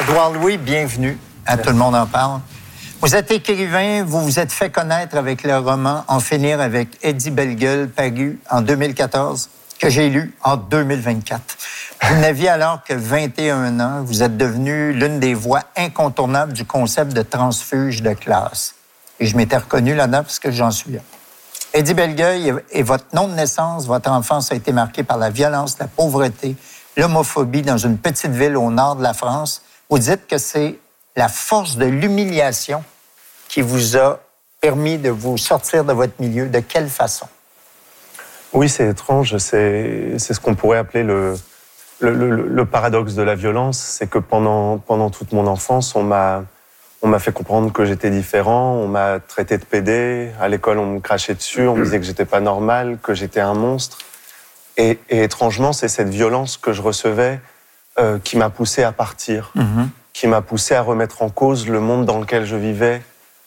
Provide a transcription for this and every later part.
Édouard Louis, bienvenue à Tout le monde en parle. Vous êtes écrivain, vous vous êtes fait connaître avec le roman « En finir avec Eddie Bellegueule » paru en 2014, que j'ai lu en 2024. Vous n'aviez alors que 21 ans. Vous êtes devenu l'une des voix incontournables du concept de transfuge de classe. Et je m'étais reconnu là-dedans parce que j'en suis là. Eddie Bellegueule est votre nom de naissance. Votre enfance a été marquée par la violence, la pauvreté, l'homophobie dans une petite ville au nord de la France. Vous dites que c'est la force de l'humiliation qui vous a permis de vous sortir de votre milieu. De quelle façon? Oui, c'est étrange. C'est ce qu'on pourrait appeler le paradoxe de la violence. C'est que pendant toute mon enfance, on m'a fait comprendre que j'étais différent. On m'a traité de pédé. À l'école, on me crachait dessus. On me disait que j'étais pas normal, que j'étais un monstre. Et étrangement, c'est cette violence que je recevais qui m'a poussé à partir, qui m'a poussé à remettre en cause le monde dans lequel je vivais.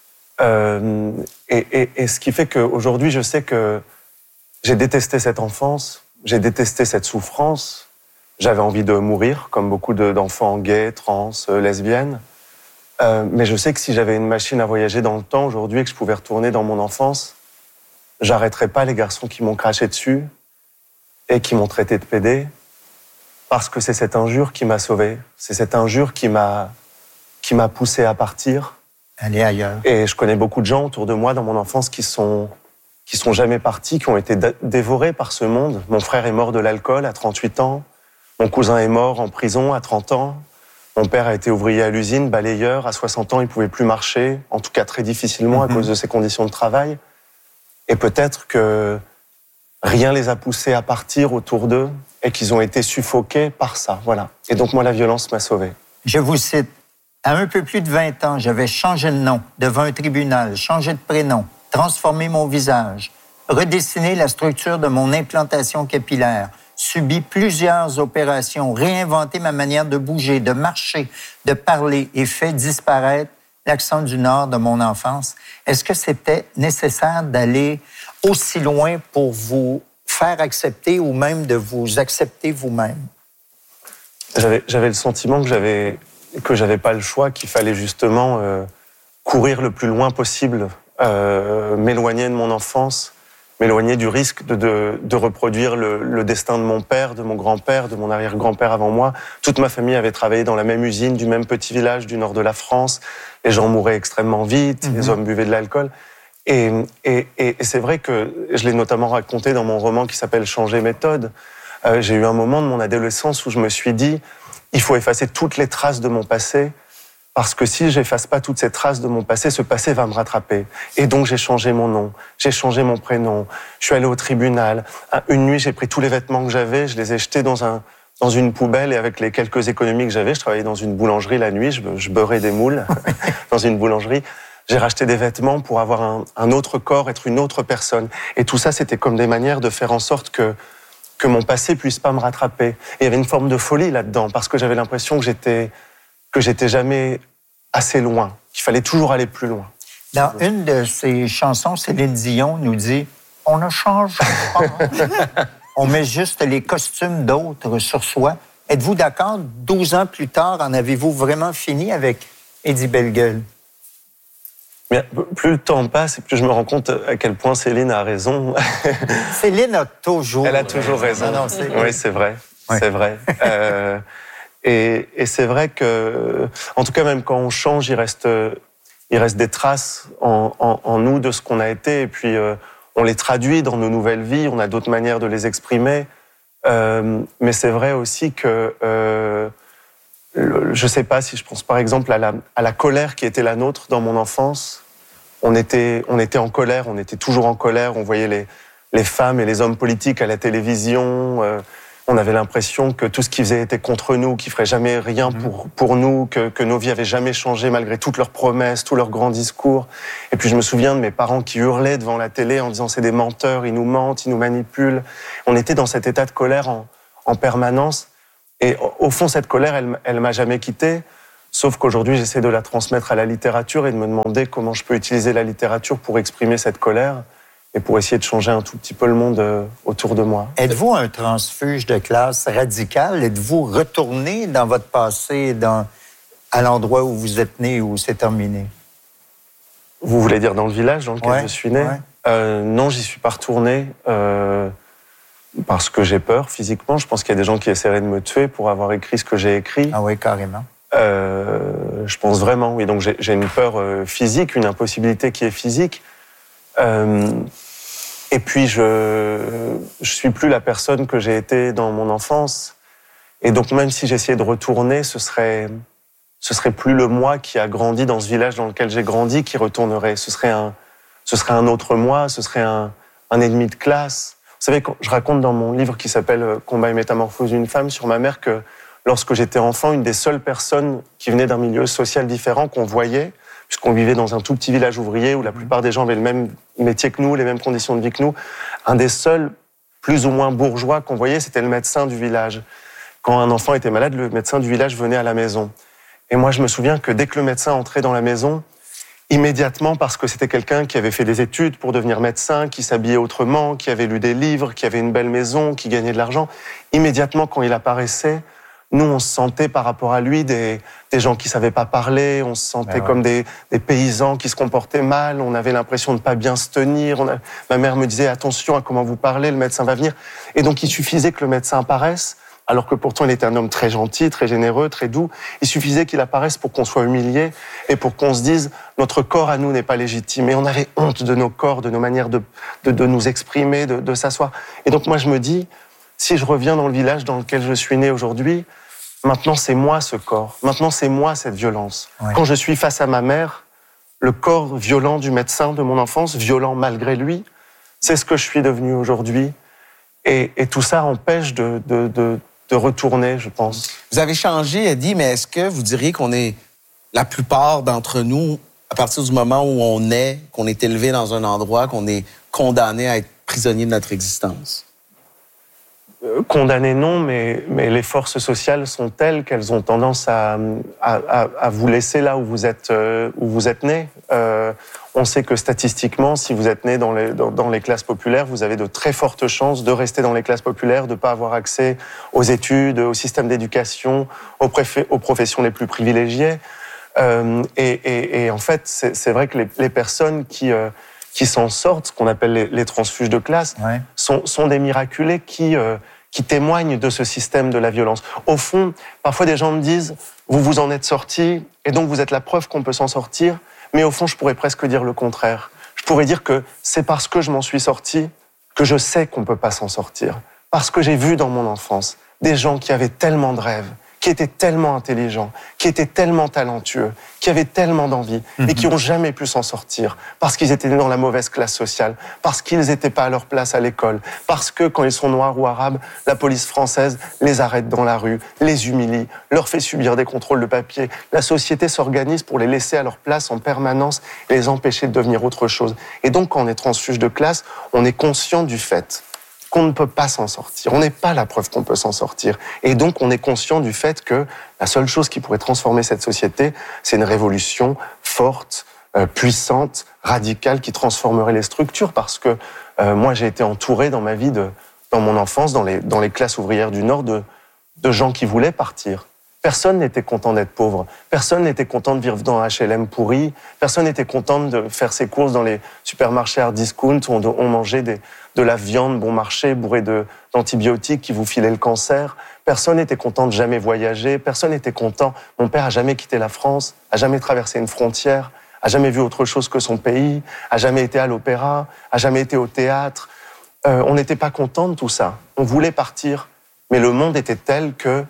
Et ce qui fait qu'aujourd'hui, je sais que j'ai détesté cette enfance, j'ai détesté cette souffrance. J'avais envie de mourir, comme beaucoup d'enfants gays, trans, lesbiennes. Mais je sais que si j'avais une machine à voyager dans le temps aujourd'hui et que je pouvais retourner dans mon enfance, j'arrêterais pas les garçons qui m'ont craché dessus et qui m'ont traité de pédé, parce que c'est cette injure qui m'a sauvé. C'est cette injure qui m'a poussé à partir. Aller ailleurs. Et je connais beaucoup de gens autour de moi dans mon enfance qui sont jamais partis, qui ont été dévorés par ce monde. Mon frère est mort de l'alcool à 38 ans. Mon cousin est mort en prison à 30 ans. Mon père a été ouvrier à l'usine, balayeur. À 60 ans, il pouvait plus marcher, en tout cas très difficilement à cause de ses conditions de travail. Et peut-être que rien les a poussés à partir autour d'eux et qu'ils ont été suffoqués par ça. Voilà. Et donc moi, la violence m'a sauvé. Je vous cite. À un peu plus de 20 ans, j'avais changé de nom devant un tribunal, changé de prénom, transformé mon visage, redessiné la structure de mon implantation capillaire, subi plusieurs opérations, réinventé ma manière de bouger, de marcher, de parler et fait disparaître l'accent du Nord de mon enfance. Est-ce que c'était nécessaire d'aller aussi loin pour vous faire accepter ou même de vous accepter vous-même? J'avais le sentiment que j'avais pas le choix, qu'il fallait justement courir le plus loin possible, m'éloigner de mon enfance, m'éloigner du risque de reproduire le destin de mon père, de mon grand-père, de mon arrière-grand-père avant moi. Toute ma famille avait travaillé dans la même usine, du même petit village du nord de la France. Les gens mouraient extrêmement vite, les hommes buvaient de l'alcool. Et c'est vrai que je l'ai notamment raconté dans mon roman qui s'appelle « Changer méthode ». J'ai eu un moment de mon adolescence où je me suis dit il faut effacer toutes les traces de mon passé, parce que si j'efface pas toutes ces traces de mon passé, ce passé va me rattraper. Et donc j'ai changé mon nom, j'ai changé mon prénom, je suis allé au tribunal. Une nuit, j'ai pris tous les vêtements que j'avais, je les ai jetés dans une poubelle, et avec les quelques économies que j'avais, je travaillais dans une boulangerie la nuit, je beurrais des moules dans une boulangerie. J'ai racheté des vêtements pour avoir un autre corps, être une autre personne. Et tout ça, c'était comme des manières de faire en sorte que mon passé puisse pas me rattraper. Et il y avait une forme de folie là-dedans, parce que j'avais l'impression que j'étais jamais assez loin, qu'il fallait toujours aller plus loin. Dans une de ses chansons, Céline Dion nous dit « On ne change pas, on met juste les costumes d'autres sur soi ». Êtes-vous d'accord? 12 ans plus tard, en avez-vous vraiment fini avec Eddie Bellegueule? Mais plus le temps passe, et plus je me rends compte à quel point Céline a raison. Céline a toujours... Elle a toujours raison. Non, oui, c'est vrai. Oui. C'est vrai. Et c'est vrai que, en tout cas, même quand on change, il reste des traces en nous de ce qu'on a été. Et puis, on les traduit dans nos nouvelles vies. On a d'autres manières de les exprimer. Mais c'est vrai aussi que... je sais pas si je pense par exemple à la colère qui était la nôtre dans mon enfance. On était en colère, on était toujours en colère. On voyait les femmes et les hommes politiques à la télévision. On avait l'impression que tout ce qu'ils faisaient était contre nous, qu'ils feraient jamais rien pour nous, que nos vies avaient jamais changé malgré toutes leurs promesses, tous leurs grands discours. Et puis je me souviens de mes parents qui hurlaient devant la télé en disant c'est des menteurs, ils nous mentent, ils nous manipulent. On était dans cet état de colère en permanence. Et au fond, cette colère, elle m'a jamais quitté. Sauf qu'aujourd'hui, j'essaie de la transmettre à la littérature et de me demander comment je peux utiliser la littérature pour exprimer cette colère et pour essayer de changer un tout petit peu le monde autour de moi. Êtes-vous un transfuge de classe radical? Êtes-vous retourné dans votre passé, dans à l'endroit où vous êtes né, où c'est terminé? Vous voulez dire dans le village dans lequel je suis né? Non, j'y suis pas retourné parce que j'ai peur physiquement. Je pense qu'il y a des gens qui essaieraient de me tuer pour avoir écrit ce que j'ai écrit. Ah oui, carrément. Je pense vraiment, oui. Donc j'ai une peur physique, une impossibilité qui est physique. Et puis je suis plus la personne que j'ai été dans mon enfance. Et donc même si j'essayais de retourner, ce serait plus le moi qui a grandi dans ce village dans lequel j'ai grandi qui retournerait. Ce serait un autre moi, ce serait un ennemi de classe. Vous savez, quand je raconte dans mon livre qui s'appelle « Combat et métamorphose d'une femme » sur ma mère que lorsque j'étais enfant, une des seules personnes qui venaient d'un milieu social différent qu'on voyait, puisqu'on vivait dans un tout petit village ouvrier où la plupart des gens avaient le même métier que nous, les mêmes conditions de vie que nous, un des seuls plus ou moins bourgeois qu'on voyait, c'était le médecin du village. Quand un enfant était malade, le médecin du village venait à la maison. Et moi, je me souviens que dès que le médecin entrait dans la maison, immédiatement, parce que c'était quelqu'un qui avait fait des études pour devenir médecin, qui s'habillait autrement, qui avait lu des livres, qui avait une belle maison, qui gagnait de l'argent, immédiatement, quand il apparaissait, nous, on se sentait par rapport à lui des gens qui savaient pas parler, on se sentait comme des paysans qui se comportaient mal, on avait l'impression de pas bien se tenir. Ma mère me disait « Attention à comment vous parlez, le médecin va venir ». Et donc, il suffisait que le médecin apparaisse, alors que pourtant il était un homme très gentil, très généreux, très doux. Il suffisait qu'il apparaisse pour qu'on soit humilié et pour qu'on se dise notre corps à nous n'est pas légitime. Et on avait honte de nos corps, de nos manières de nous exprimer, de s'asseoir. Et donc moi je me dis, si je reviens dans le village dans lequel je suis né aujourd'hui, maintenant c'est moi ce corps, maintenant c'est moi cette violence. Ouais. Quand je suis face à ma mère, le corps violent du médecin de mon enfance, violent malgré lui, c'est ce que je suis devenu aujourd'hui. Et tout ça empêche de retourner, je pense. Vous avez changé, Eddie, mais est-ce que vous diriez qu'on est, la plupart d'entre nous, à partir du moment où on est, qu'on est élevé dans un endroit, qu'on est condamné à être prisonnier de notre existence? Condamné, non, mais les forces sociales sont telles qu'elles ont tendance à vous laisser là où vous êtes né. On sait que statistiquement, si vous êtes né dans les classes populaires, vous avez de très fortes chances de rester dans les classes populaires, de ne pas avoir accès aux études, au système d'éducation, aux professions les plus privilégiées. Et en fait, c'est vrai que les personnes qui s'en sortent, ce qu'on appelle les transfuges de classe, ouais, sont des miraculés qui témoignent de ce système de la violence. Au fond, parfois des gens me disent « vous vous en êtes sortis et donc vous êtes la preuve qu'on peut s'en sortir ». Mais au fond, je pourrais presque dire le contraire. Je pourrais dire que c'est parce que je m'en suis sorti que je sais qu'on ne peut pas s'en sortir. Parce que j'ai vu dans mon enfance des gens qui avaient tellement de rêves, qui étaient tellement intelligents, qui étaient tellement talentueux, qui avaient tellement d'envie et qui n'ont jamais pu s'en sortir parce qu'ils étaient nés dans la mauvaise classe sociale, parce qu'ils n'étaient pas à leur place à l'école, parce que quand ils sont noirs ou arabes, la police française les arrête dans la rue, les humilie, leur fait subir des contrôles de papier. La société s'organise pour les laisser à leur place en permanence et les empêcher de devenir autre chose. Et donc, quand on est transfuge de classe, on est conscient du fait qu'on ne peut pas s'en sortir. On n'est pas la preuve qu'on peut s'en sortir. Et donc, on est conscient du fait que la seule chose qui pourrait transformer cette société, c'est une révolution forte, puissante, radicale, qui transformerait les structures. Parce que moi, j'ai été entouré dans ma vie, dans mon enfance, dans les classes ouvrières du Nord, de gens qui voulaient partir. Personne n'était content d'être pauvre. Personne n'était content de vivre dans un HLM pourri. Personne n'était content de faire ses courses dans les supermarchés hard discount où on mangeait de la viande bon marché bourrée d'antibiotiques qui vous filaient le cancer. Personne n'était content de jamais voyager. Personne n'était content. Mon père a jamais quitté la France, a jamais traversé une frontière, a jamais vu autre chose que son pays, a jamais été à l'opéra, a jamais été au théâtre. On n'était pas content de tout ça. On voulait partir, mais le monde était tel que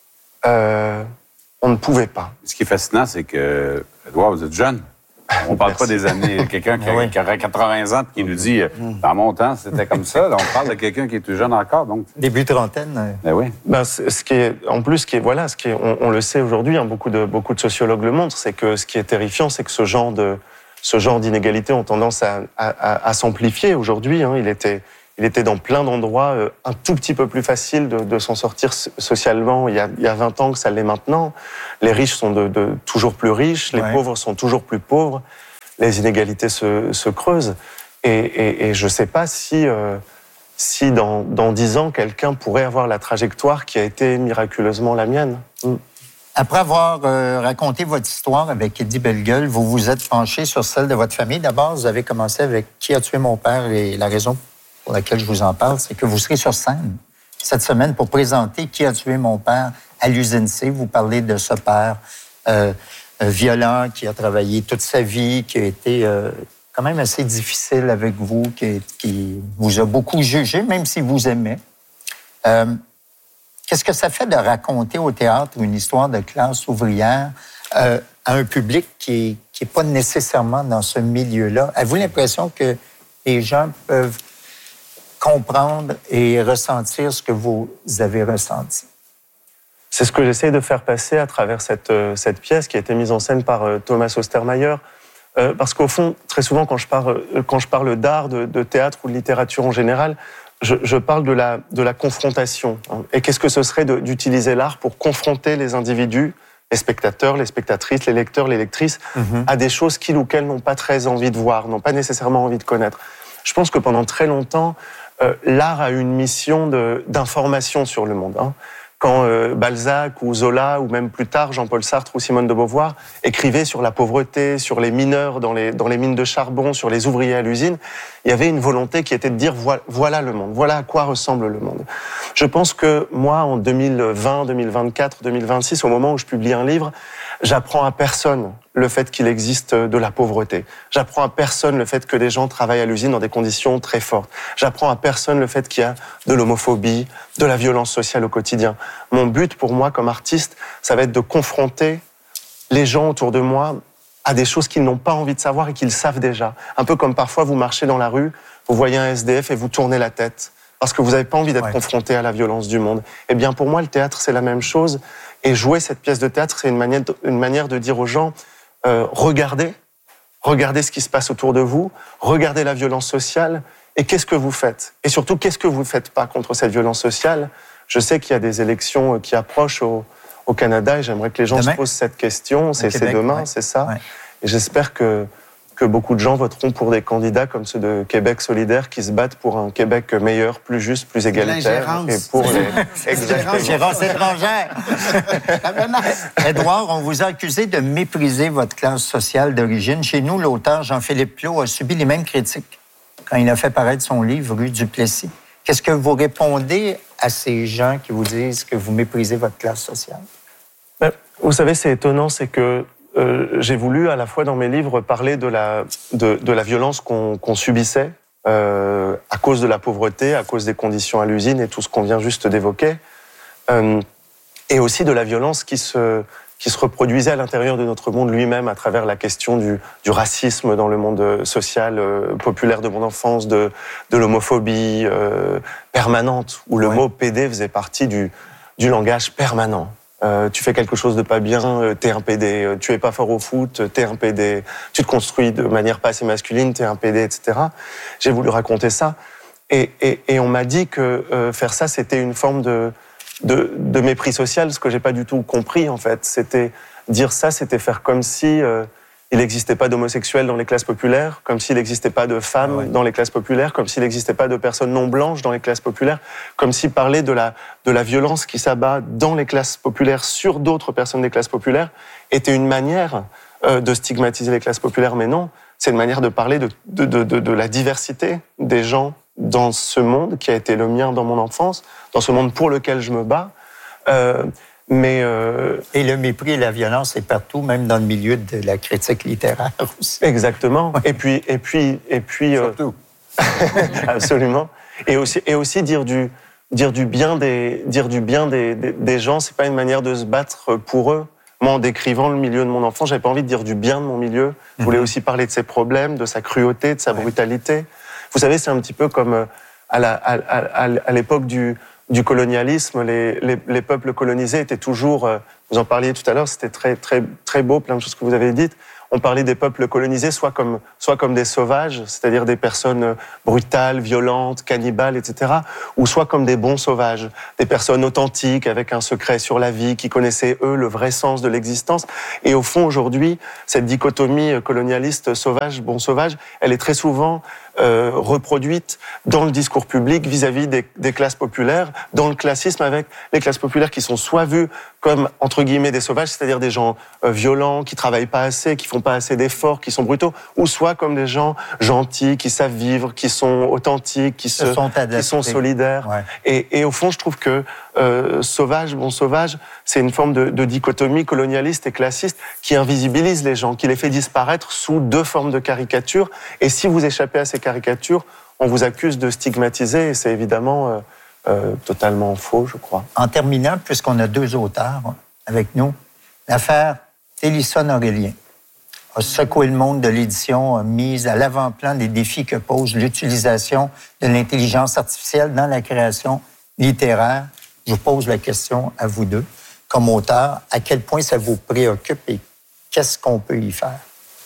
on ne pouvait pas. Ce qui est fascinant, c'est que, Édouard, vous êtes jeune. On ne parle pas des années. Quelqu'un qui aurait 80 ans qui nous dit dans mon temps, c'était comme ça. Là, on parle de quelqu'un qui est tout jeune encore. Donc... Début trentaine. Ben oui. Ben, on le sait aujourd'hui, hein, beaucoup de sociologues le montrent, c'est que ce qui est terrifiant, c'est que ce genre d'inégalités ont tendance à s'amplifier aujourd'hui. Hein. Il était dans plein d'endroits un tout petit peu plus facile de s'en sortir socialement il y a 20 ans que ça l'est maintenant. Les riches sont de toujours plus riches, les pauvres sont toujours plus pauvres, les inégalités se creusent. Et je ne sais pas si dans 10 ans, quelqu'un pourrait avoir la trajectoire qui a été miraculeusement la mienne. Après avoir raconté votre histoire avec Eddie Bellegueule, vous vous êtes penché sur celle de votre famille. D'abord, vous avez commencé avec « Qui a tué mon père ?» et la raison pour laquelle je vous en parle, c'est que vous serez sur scène cette semaine pour présenter « Qui a tué mon père ?» à l'usine C. Vous parlez de ce père violent qui a travaillé toute sa vie, qui a été quand même assez difficile avec vous, qui vous a beaucoup jugé, même s'il vous aimait. Qu'est-ce que ça fait de raconter au théâtre une histoire de classe ouvrière à un public qui n'est pas nécessairement dans ce milieu-là? Avez-vous l'impression que les gens peuvent comprendre et ressentir ce que vous avez ressenti? C'est ce que j'essaie de faire passer à travers cette pièce qui a été mise en scène par Thomas Ostermayer. Parce qu'au fond, très souvent, quand je parle d'art, de théâtre ou de littérature en général, je parle de la confrontation. Et qu'est-ce que ce serait d'utiliser l'art pour confronter les individus, les spectateurs, les spectatrices, les lecteurs, les lectrices, à des choses qu'ils ou qu'elles n'ont pas très envie de voir, n'ont pas nécessairement envie de connaître. Je pense que pendant très longtemps, l'art a eu une mission d'information sur le monde. Quand Balzac ou Zola, ou même plus tard Jean-Paul Sartre ou Simone de Beauvoir écrivaient sur la pauvreté, sur les mineurs dans les mines de charbon, sur les ouvriers à l'usine, il y avait une volonté qui était de dire voilà le monde, voilà à quoi ressemble le monde. Je pense que moi, en 2020, 2024, 2026, au moment où je publie un livre, j'apprends à personne le fait qu'il existe de la pauvreté. J'apprends à personne le fait que les gens travaillent à l'usine dans des conditions très fortes. J'apprends à personne le fait qu'il y a de l'homophobie, de la violence sociale au quotidien. Mon but pour moi comme artiste, ça va être de confronter les gens autour de moi à des choses qu'ils n'ont pas envie de savoir et qu'ils savent déjà. Un peu comme parfois vous marchez dans la rue, vous voyez un SDF et vous tournez la tête parce que vous n'avez pas envie d'être confronté à la violence du monde. Eh bien pour moi, le théâtre, c'est la même chose. Et jouer cette pièce de théâtre, c'est une manière de dire aux gens regardez ce qui se passe autour de vous, regardez la violence sociale, et qu'est-ce que vous faites? Et surtout, qu'est-ce que vous ne faites pas contre cette violence sociale? Je sais qu'il y a des élections qui approchent au Canada, et j'aimerais que les gens se posent cette question. C'est demain, c'est ça. Ouais. Et j'espère que beaucoup de gens voteront pour des candidats comme ceux de Québec solidaire qui se battent pour un Québec meilleur, plus juste, plus égalitaire. Et pour l'ingérence étrangère. Édouard, on vous a accusé de mépriser votre classe sociale d'origine. Chez nous, l'auteur Jean-Philippe Plot a subi les mêmes critiques quand il a fait paraître son livre Rue du Plessis. Qu'est-ce que vous répondez à ces gens qui vous disent que vous méprisez votre classe sociale? Vous savez, c'est étonnant, c'est que j'ai voulu à la fois dans mes livres parler de la violence qu'on subissait à cause de la pauvreté, à cause des conditions à l'usine et tout ce qu'on vient juste d'évoquer, et aussi de la violence qui se reproduisait à l'intérieur de notre monde lui-même à travers la question du racisme dans le monde social populaire de mon enfance, de l'homophobie permanente, où le mot PD faisait partie du langage permanent. Tu fais quelque chose de pas bien, t'es un PD. Tu es pas fort au foot, t'es un PD. Tu te construis de manière pas assez masculine, t'es un PD, etc. J'ai voulu raconter ça. Et on m'a dit que faire ça, c'était une forme de mépris social, ce que j'ai pas du tout compris, en fait. Dire ça, c'était faire comme si il n'existait pas d'homosexuels dans les classes populaires, comme s'il n'existait pas de femmes dans les classes populaires, comme s'il n'existait pas de personnes non blanches dans les classes populaires, comme si parler de la violence qui s'abat dans les classes populaires sur d'autres personnes des classes populaires était une manière de stigmatiser les classes populaires. Mais non, c'est une manière de parler de la diversité des gens dans ce monde qui a été le mien dans mon enfance, dans ce monde pour lequel je me bats. Et le mépris et la violence, c'est partout, même dans le milieu de la critique littéraire aussi. Exactement. Et puis surtout. Absolument. Et aussi dire du bien des gens, c'est pas une manière de se battre pour eux. Moi, en décrivant le milieu de mon enfant, j'avais pas envie de dire du bien de mon milieu. Je voulais aussi parler de ses problèmes, de sa cruauté, de sa brutalité. Vous savez, c'est un petit peu comme à l'époque du colonialisme, les peuples colonisés étaient toujours, vous en parliez tout à l'heure, c'était très, très, très beau, plein de choses que vous avez dites. On parlait des peuples colonisés soit comme des sauvages, c'est-à-dire des personnes brutales, violentes, cannibales, etc., ou soit comme des bons sauvages, des personnes authentiques, avec un secret sur la vie, qui connaissaient, eux, le vrai sens de l'existence. Et au fond, aujourd'hui, cette dichotomie colonialiste sauvage, bon sauvage, elle est très souvent reproduite dans le discours public vis-à-vis des classes populaires, dans le classisme, avec les classes populaires qui sont soit vues comme, entre guillemets, des sauvages, c'est-à-dire des gens violents, qui travaillent pas assez, qui font pas assez d'efforts, qui sont brutaux, ou soit comme des gens gentils, qui savent vivre, qui sont authentiques, qui sont solidaires. Ouais. Et au fond, je trouve que sauvage, bon sauvage, c'est une forme de dichotomie colonialiste et classiste qui invisibilise les gens, qui les fait disparaître sous deux formes de caricature. Et si vous échappez à ces caricatures, on vous accuse de stigmatiser, et c'est évidemment totalement faux, je crois. En terminant, puisqu'on a deux auteurs avec nous, l'affaire Télisson-Aurélien a secoué le monde de l'édition, a mis à l'avant-plan des défis que pose l'utilisation de l'intelligence artificielle dans la création littéraire. Je vous pose la question à vous deux, comme auteurs, à quel point ça vous préoccupe et qu'est-ce qu'on peut y faire?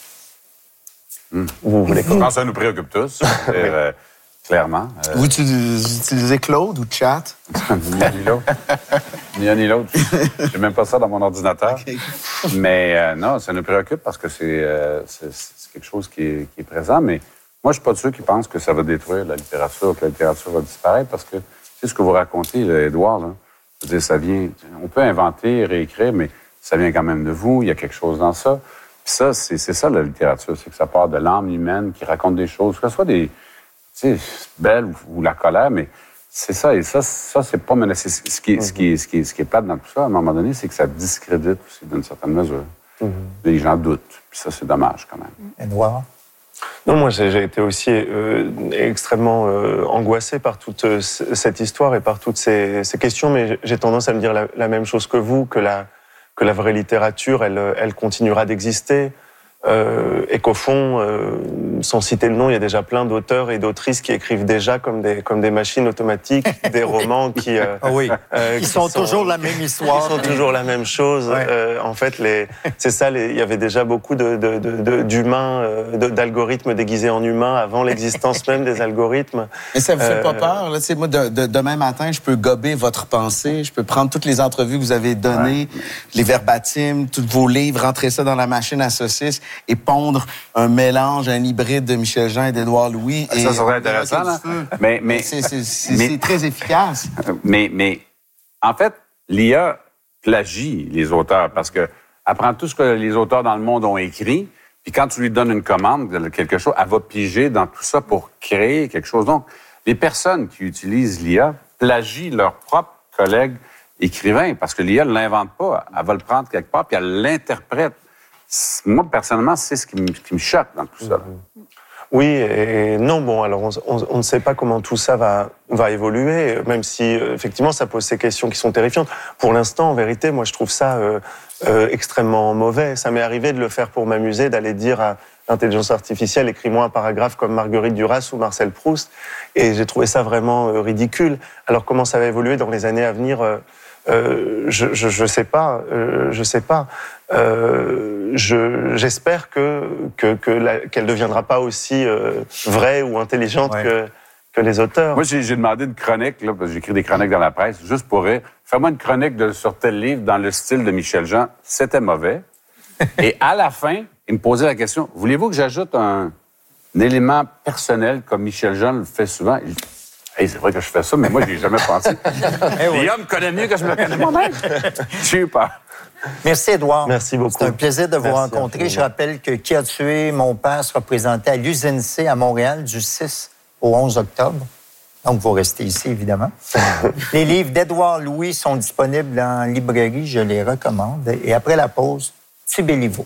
Vous voulez je pense que ça nous préoccupe tous, clairement. Vous utilisez Claude ou Chat? Ni l'un ni l'autre. Ni l'un ni l'autre. J'ai même pas ça dans mon ordinateur. Okay. Mais non, ça nous préoccupe parce que c'est quelque chose qui est présent. Mais moi, je suis pas de ceux qui pensent que ça va détruire la littérature, que la littérature va disparaître parce que c'est ce que vous racontez, là, Édouard. Là. Je veux dire, ça vient... On peut inventer, réécrire, mais ça vient quand même de vous. Il y a quelque chose dans ça. Puis ça, c'est ça, la littérature. C'est que ça part de l'âme humaine qui raconte des choses, que ce soit des... Tu sais, belles ou la colère, mais c'est ça. Et ça c'est pas menacé. Ce qui est plate dans tout ça, à un moment donné, c'est que ça discrédite aussi d'une certaine mesure. Les gens doutent. Puis ça, c'est dommage quand même. Édouard? Non, moi, j'ai été aussi extrêmement angoissé par toute cette histoire et par toutes ces questions, mais j'ai tendance à me dire la même chose que vous, que la vraie littérature, elle continuera d'exister. Et qu'au fond, sans citer le nom, il y a déjà plein d'auteurs et d'autrices qui écrivent déjà comme des machines automatiques, des romans qui sont toujours la même histoire, qui sont toujours la même chose. Ouais. En fait, c'est ça. Il y avait déjà beaucoup d'humains, d'algorithmes déguisés en humains avant l'existence même des algorithmes. Mais ça vous fait pas peur là? Moi, demain matin, je peux gober votre pensée, je peux prendre toutes les entrevues que vous avez données, les verbatim, tous vos livres, rentrer ça dans la machine à saucisses et pondre un mélange, un hybride de Michel Jean et d'Édouard Louis. Ça serait intéressant, là. Mais c'est très efficace. Mais en fait, l'IA plagie les auteurs parce que elle prend tout ce que les auteurs dans le monde ont écrit, puis quand tu lui donnes une commande de quelque chose, elle va piger dans tout ça pour créer quelque chose. Donc, les personnes qui utilisent l'IA plagient leurs propres collègues écrivains parce que l'IA ne l'invente pas. Elle va le prendre quelque part, puis elle l'interprète. Moi, personnellement, c'est ce qui me choque dans tout ça. Oui et non. Bon, alors on ne sait pas comment tout ça va évoluer, même si effectivement ça pose ces questions qui sont terrifiantes. Pour l'instant, en vérité, moi je trouve ça extrêmement mauvais. Ça m'est arrivé de le faire pour m'amuser, d'aller dire à l'intelligence artificielle, écris-moi un paragraphe comme Marguerite Duras ou Marcel Proust, et j'ai trouvé ça vraiment ridicule. Alors comment ça va évoluer dans les années à venir? Je sais pas. J'espère qu'elle deviendra pas aussi vraie ou intelligente que les auteurs. Moi, j'ai demandé une chronique, là, parce que j'écris des chroniques dans la presse, juste pour rire. Fais-moi une chronique sur tel livre dans le style de Michel Jean. C'était mauvais. Et à la fin, il me posait la question, voulez-vous que j'ajoute un élément personnel comme Michel Jean le fait souvent? Hey, c'est vrai que je fais ça, mais moi, j'y ai jamais pensé. Les hommes me connaissent mieux que je me connais moi-même. J'ai eu peur. Merci, Édouard. Merci beaucoup. C'est un plaisir de vous rencontrer. Je rappelle que Qui a tué mon père sera présenté à l'Usine C à Montréal du 6 au 11 octobre. Donc, vous restez ici, évidemment. Les livres d'Édouard Louis sont disponibles en librairie. Je les recommande. Et après la pause, Tibéliveau.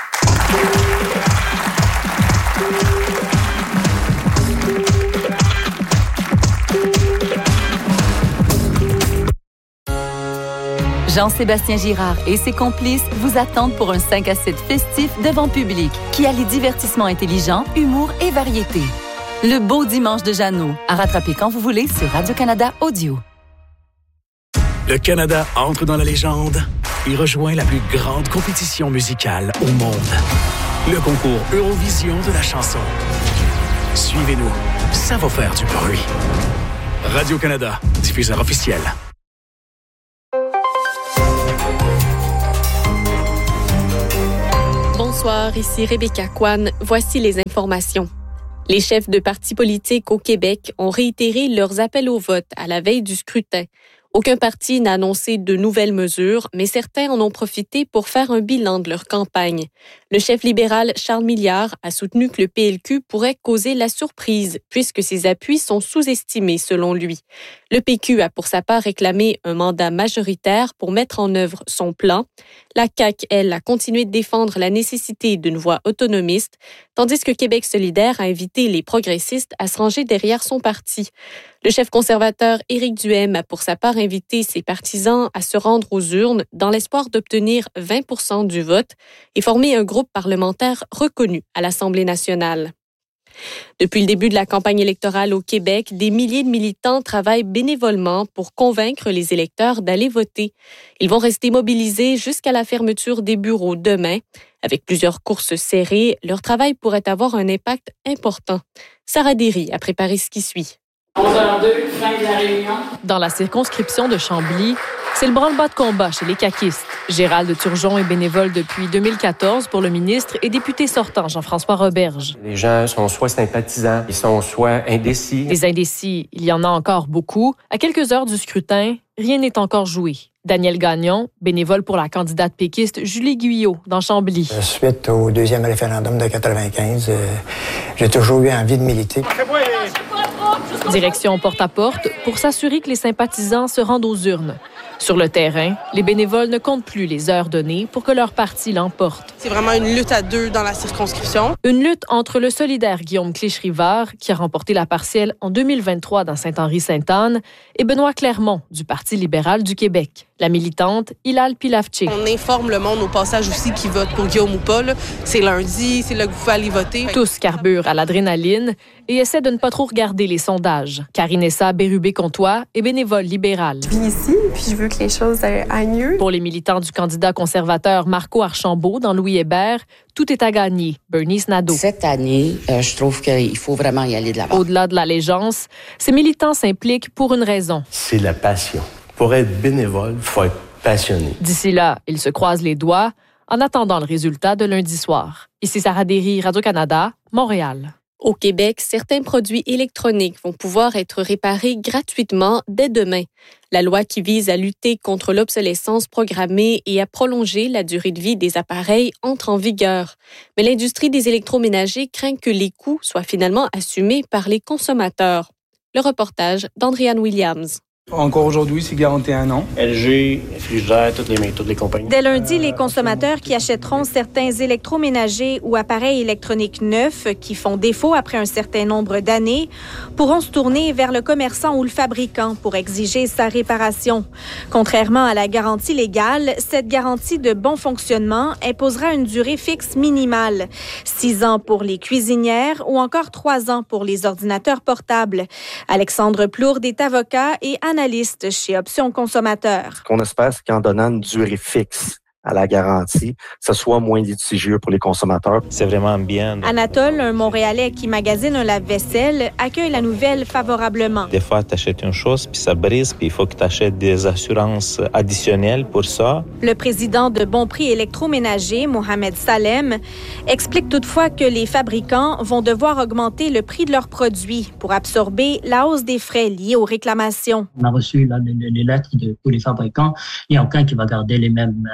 Jean-Sébastien Girard et ses complices vous attendent pour un 5 à 7 festif devant public qui allie divertissement intelligent, humour et variété. Le beau dimanche de Jeannot, à rattraper quand vous voulez sur Radio-Canada Audio. Le Canada entre dans la légende et rejoint la plus grande compétition musicale au monde. Le concours Eurovision de la chanson. Suivez-nous, ça va faire du bruit. Radio-Canada, diffuseur officiel. Bonsoir, ici Rebecca Kwan. Voici les informations. Les chefs de partis politiques au Québec ont réitéré leurs appels au vote à la veille du scrutin. Aucun parti n'a annoncé de nouvelles mesures, mais certains en ont profité pour faire un bilan de leur campagne. Le chef libéral Charles Milliard a soutenu que le PLQ pourrait causer la surprise, puisque ses appuis sont sous-estimés selon lui. Le PQ a pour sa part réclamé un mandat majoritaire pour mettre en œuvre son plan. La CAQ, elle, a continué de défendre la nécessité d'une voie autonomiste, tandis que Québec solidaire a invité les progressistes à se ranger derrière son parti. Le chef conservateur Éric Duhaime a pour sa part invité ses partisans à se rendre aux urnes dans l'espoir d'obtenir 20% du vote et former un groupe parlementaire reconnu à l'Assemblée nationale. Depuis le début de la campagne électorale au Québec, des milliers de militants travaillent bénévolement pour convaincre les électeurs d'aller voter. Ils vont rester mobilisés jusqu'à la fermeture des bureaux demain. Avec plusieurs courses serrées, leur travail pourrait avoir un impact important. Sarah Derry a préparé ce qui suit. 11h02, fin de la réunion. Dans la circonscription de Chambly, c'est le branle-bas de combat chez les caquistes. Gérald Turgeon est bénévole depuis 2014 pour le ministre et député sortant Jean-François Roberge. Les gens sont soit sympathisants, ils sont soit indécis. Les indécis, il y en a encore beaucoup. À quelques heures du scrutin, rien n'est encore joué. Daniel Gagnon, bénévole pour la candidate péquiste Julie Guyot dans Chambly. Suite au deuxième référendum de 95, j'ai toujours eu envie de militer. Direction porte-à-porte pour s'assurer que les sympathisants se rendent aux urnes. Sur le terrain, les bénévoles ne comptent plus les heures données pour que leur parti l'emporte. C'est vraiment une lutte à deux dans la circonscription. Une lutte entre le solidaire Guillaume Clich-Rivard, qui a remporté la partielle en 2023 dans Saint-Henri-Sainte-Anne, et Benoît Clermont, du Parti libéral du Québec. La militante Hilal Pilavtché. On informe le monde au passage aussi qui vote pour Guillaume ou pas. C'est lundi, c'est là que vous pouvez aller voter. Tous carburent à l'adrénaline et essaient de ne pas trop regarder les sondages. Karinessa Bérubé-Comtois est bénévole libérale. Je vis ici, puis je veux que les choses aillent mieux. Pour les militants du candidat conservateur Marco Archambault dans Louis Hébert, tout est à gagner. Bernice Nadeau. Cette année, je trouve qu'il faut vraiment y aller de l'avant. Au-delà de l'allégeance, ces militants s'impliquent pour une raison. C'est la passion. Pour être bénévole, il faut être passionné. D'ici là, ils se croisent les doigts en attendant le résultat de lundi soir. Ici Sarah Derry, Radio-Canada, Montréal. Au Québec, certains produits électroniques vont pouvoir être réparés gratuitement dès demain. La loi qui vise à lutter contre l'obsolescence programmée et à prolonger la durée de vie des appareils entre en vigueur. Mais l'industrie des électroménagers craint que les coûts soient finalement assumés par les consommateurs. Le reportage d'Andréane Williams. Encore aujourd'hui, c'est garanti 1 an. LG, Frigidaire, toutes les compagnies. Dès lundi, les consommateurs qui achèteront certains électroménagers ou appareils électroniques neufs qui font défaut après un certain nombre d'années pourront se tourner vers le commerçant ou le fabricant pour exiger sa réparation. Contrairement à la garantie légale, cette garantie de bon fonctionnement imposera une durée fixe minimale. 6 ans pour les cuisinières ou encore 3 ans pour les ordinateurs portables. Alexandre Plourde est avocat et analyste chez Options Consommateurs. Ce qu'on espère, c'est qu'en donnant une durée fixe à la garantie, ce soit moins litigieux pour les consommateurs. C'est vraiment bien. Anatole, un Montréalais qui magasine un lave-vaisselle, accueille la nouvelle favorablement. Des fois, tu achètes une chose, puis ça brise, puis il faut que tu achètes des assurances additionnelles pour ça. Le président de Bon Prix Électroménager, Mohamed Salem, explique toutefois que les fabricants vont devoir augmenter le prix de leurs produits pour absorber la hausse des frais liés aux réclamations. On a reçu les lettres de tous les fabricants. Il n'y a aucun qui va garder les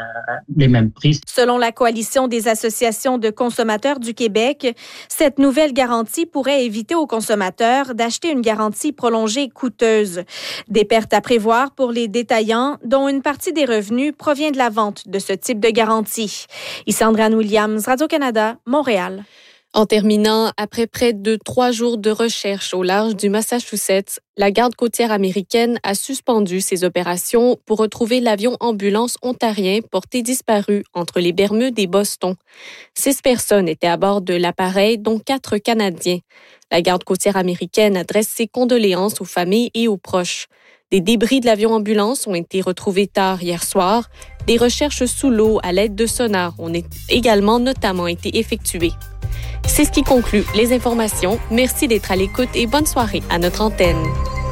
mêmes prix. Selon la Coalition des associations de consommateurs du Québec, cette nouvelle garantie pourrait éviter aux consommateurs d'acheter une garantie prolongée coûteuse. Des pertes à prévoir pour les détaillants, dont une partie des revenus provient de la vente de ce type de garantie. Ici Andréane Williams, Radio-Canada, Montréal. En terminant, après près de 3 jours de recherche au large du Massachusetts, la garde côtière américaine a suspendu ses opérations pour retrouver l'avion ambulance ontarien porté disparu entre les Bermudes et Boston. 6 personnes étaient à bord de l'appareil, dont 4 Canadiens. La garde côtière américaine adresse ses condoléances aux familles et aux proches. Des débris de l'avion ambulance ont été retrouvés tard hier soir. Des recherches sous l'eau à l'aide de sonars ont également notamment été effectuées. C'est ce qui conclut les informations. Merci d'être à l'écoute et bonne soirée à notre antenne.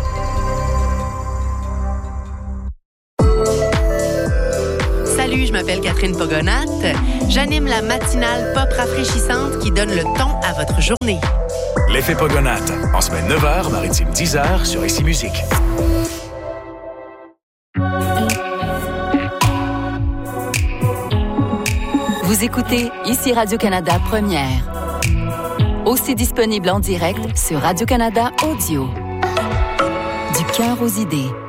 Salut, je m'appelle m'appelle Catherine Pogonat. J'anime la matinale pop rafraîchissante qui donne le ton à votre journée. L'effet Pogonat, en semaine 9h, maritime 10h sur ICI Musique. Vous écoutez ICI Radio-Canada Première. Aussi disponible en direct sur Radio-Canada Audio. Du cœur aux idées.